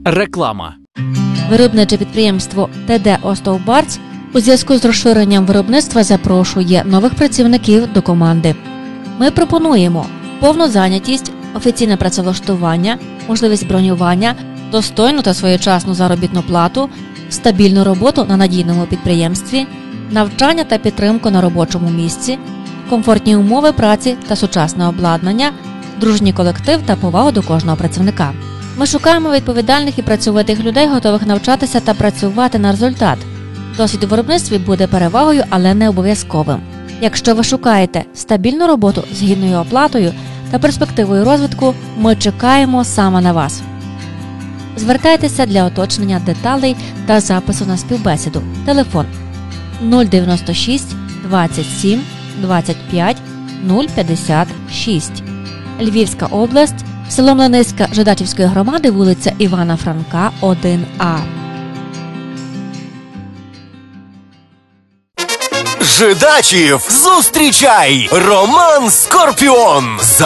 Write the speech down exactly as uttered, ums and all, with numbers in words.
Реклама. Виробниче підприємство Те Де Остовбарць у зв'язку з розширенням виробництва запрошує нових працівників до команди. Ми пропонуємо повну зайнятість, офіційне працевлаштування, можливість бронювання, достойну та своєчасну заробітну плату, стабільну роботу на надійному підприємстві, навчання та підтримку на робочому місці, комфортні умови праці та сучасне обладнання, дружній колектив та повагу до кожного працівника. Ми шукаємо відповідальних і працьовитих людей, готових навчатися та працювати на результат. Досвід у виробництві буде перевагою, але не обов'язковим. Якщо ви шукаєте стабільну роботу з гідною оплатою та перспективою розвитку, ми чекаємо саме на вас. Звертайтеся для уточнення деталей та запису на співбесіду. Телефон нуль дев'яносто шість двадцять сім двадцять п'ять нуль п'ятдесят шість. Львівська область, село Млиницька Жидачівської громади, вулиця Івана Франка, один А. Жидачів, зустрічай! Роман Скорпіон!